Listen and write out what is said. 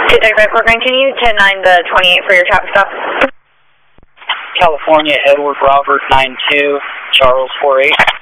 Detective Corcoran, can you 10-9 the 28 for your traffic stop? California, Edward Robert 92, Charles 48.